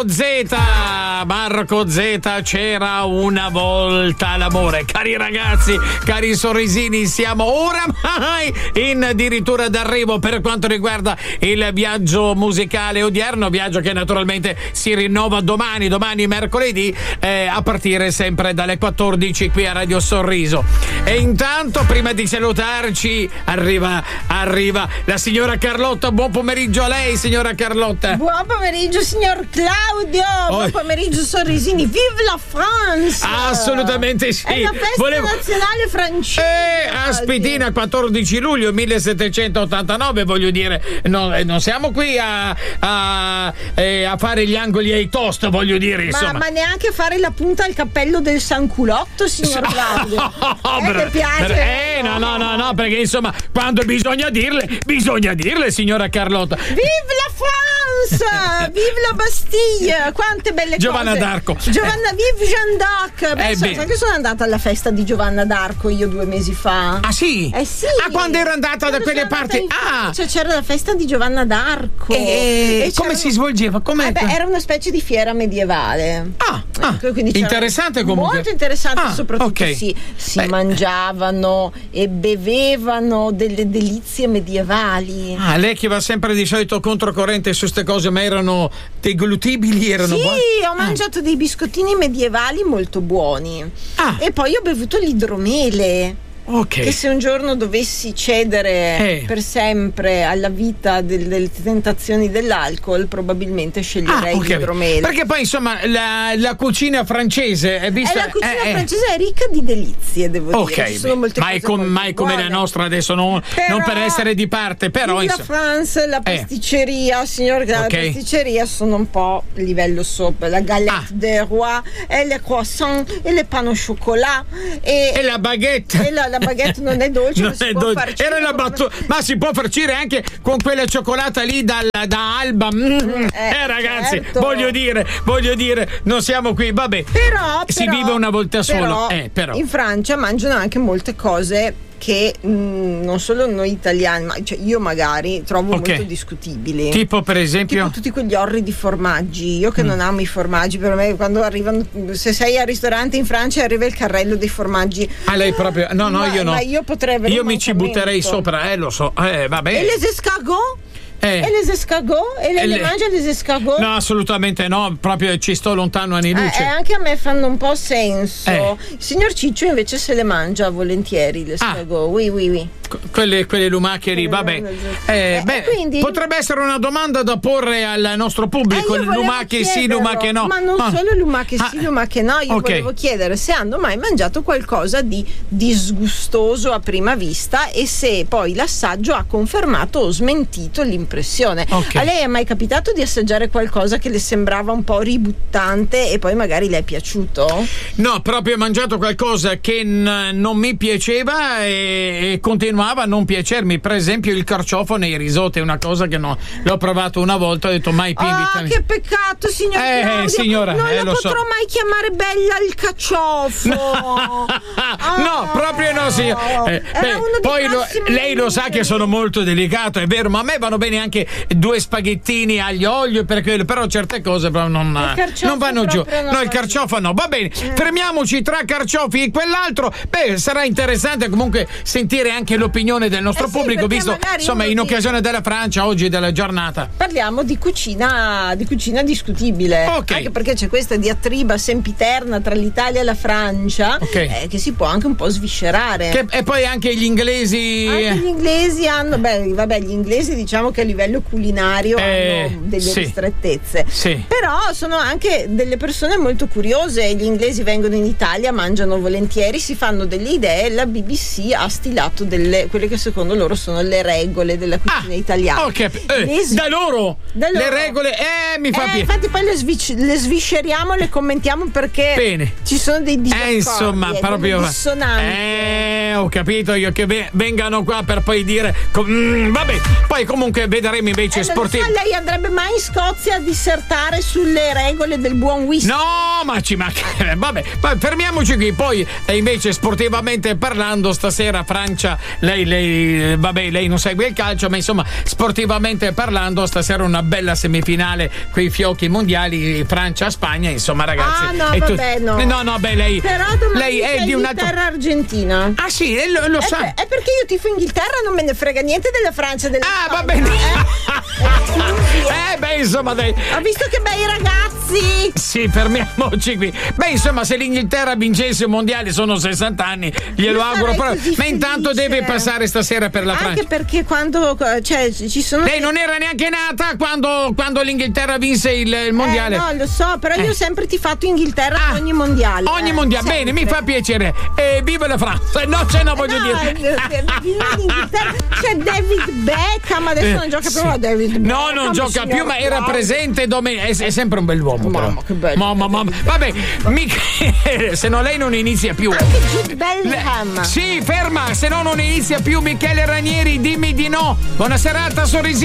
Marco Z, c'era una volta l'amore. Cari ragazzi, cari sorrisini, siamo oramai in addirittura d'arrivo per quanto riguarda il viaggio musicale odierno, viaggio che naturalmente si rinnova domani mercoledì, a partire sempre dalle 14 qui a Radio Sorriso. E intanto, prima di salutarci, arriva la signora Carlotta. Buon pomeriggio a lei, signora Carlotta. Buon pomeriggio, signor Claudio. Buon pomeriggio, sorrisini. Vive la France! Assolutamente sì. È la festa nazionale francese. Aspitina, 14 luglio 1789, voglio dire, non siamo qui a fare gli angoli ai toast, voglio dire, insomma. Ma neanche a fare la punta al cappello del sanculotto, signor Claudio. Che piace? No, perché insomma, quando bisogna dirle, signora Carlotta. Vive la France! Vive la Bastiglia! Quante belle Giovanna cose. d'Arco. Vive Jeanne d'Arc. Sai che sono andata alla festa di Giovanna d'Arco io 2 mesi fa? Ah sì? Sì. Quando ero andata da quelle parti? C'era la festa di Giovanna d'Arco. E come si svolgeva? Era una specie di fiera medievale. Interessante comunque. Molto interessante, soprattutto si mangiavano e bevevano delle delizie medievali. Lei che va sempre di solito controcorrente su queste cose, ma erano deglutibili? Erano buoni? Sì, ho mangiato dei biscottini medievali molto buoni. E poi ho bevuto l'idromele. Che se un giorno dovessi cedere per sempre alla vita delle tentazioni dell'alcol, probabilmente sceglierei l'idromele. Perché poi insomma la cucina francese è vista. La cucina francese è ricca di delizie, devo dire. Ci sono molte cose mai come la nostra adesso, non per essere di parte, però la France, la pasticceria, signor, la pasticceria sono un po' livello sopra. La galette des rois e le croissants e le pain au chocolat e la baguette. La baguette non è dolce, ma si può farcire. Era la ma si può farcire anche con quella cioccolata lì da Alba. Ragazzi, certo. voglio dire, non siamo qui, vabbè. Però si vive una volta solo. Però in Francia mangiano anche molte cose che non solo noi italiani, ma io magari trovo molto discutibili. Tipo per esempio? Tutti quegli orridi formaggi. Io che non amo i formaggi, per me quando arrivano, se sei al ristorante in Francia arriva il carrello dei formaggi. Lei proprio? No, io no. Ma io potrei avere mi ci butterei sopra, lo so. Vabbè. E les escargots? E les escargots? E le mangia les escargots? No, assolutamente no, proprio ci sto lontano anni luce. Anche a me fanno un po' senso. Il signor Ciccio invece se le mangia volentieri le escargots. Oui. Quelle lumache, vabbè. Quindi potrebbe essere una domanda da porre al nostro pubblico. Lumache sì, lumache no. Ma non solo lumache sì, lumache no. Io volevo chiedere se hanno mai mangiato qualcosa di disgustoso a prima vista e se poi l'assaggio ha confermato o smentito l'impressione. A lei è mai capitato di assaggiare qualcosa che le sembrava un po' ributtante e poi magari le è piaciuto? No, proprio ho mangiato qualcosa che non mi piaceva e continuava a non piacermi. Per esempio il carciofo nei risotti è una cosa che l'ho provato una volta, ho detto mai più in vita mia. Che peccato, signor Claudio. Signora, non la lo potrò mai chiamare bella il carciofo. No, proprio no, signor. Poi lei lo sa che sono molto delicato, è vero, ma a me vanno bene anche 2 spaghettini aglio olio, però certe cose non vanno giù. Il carciofo no, va bene. Fermiamoci tra carciofi e quell'altro. Sarà interessante comunque sentire anche l'opinione del nostro pubblico, visto insomma in occasione della Francia oggi della giornata. Parliamo di cucina discutibile, anche perché c'è questa diatriba sempiterna tra l'Italia e la Francia, che si può anche un po' sviscerare. E poi anche gli inglesi. Anche gli inglesi hanno, gli inglesi diciamo che a livello culinario hanno delle ristrettezze. Però sono anche delle persone molto curiose. Gli inglesi vengono in Italia, mangiano volentieri, si fanno delle idee. La BBC ha stilato quelle che secondo loro sono le regole della cucina italiana. Da loro le regole mi fa piacere. Infatti poi le svisceriamo, le commentiamo perché ci sono dei disaccordi, insomma proprio dissonanti. Ho capito io che vengano qua per poi dire vabbè, poi comunque vedremo invece sportivi. Lei andrebbe mai in Scozia a dissertare su sulle regole del buon whisky. No, ma ci manca. Vabbè, fermiamoci qui. Poi invece sportivamente parlando, stasera Francia, lei non segue il calcio, ma insomma sportivamente parlando stasera una bella semifinale quei fiocchi mondiali Francia-Spagna, insomma ragazzi. No, lei però lei è di una Argentina. Ah sì, lo sa. È perché io tifo Inghilterra, non me ne frega niente della Francia, della Spagna. Va bene. Insomma dai. Ho visto che bei ragazzi. Sì, fermiamoci qui. Insomma, se l'Inghilterra vincesse un mondiale, sono 60 anni, glielo auguro, però. Ma intanto deve passare stasera per la Francia. Anche perché quando ci sono. Lei non era neanche nata quando l'Inghilterra vinse il mondiale. No, lo so, però io ho sempre tifato Inghilterra ogni mondiale. Ogni mondiale, bene, mi fa piacere. Viva la Francia! No, voglio dire. Viva l'Inghilterra. C'è David Beckham, adesso non gioca più David Beckham. No, non gioca più, ma era presente domenica. È sempre un bell'uomo. Mamma, che bello. Mamma. Vabbè, Michele, se no lei non inizia più. Anche Jude Bellingham. Sì, ferma, se no non inizia più. Michele Ranieri, dimmi di no. Buona serata, sorrisi.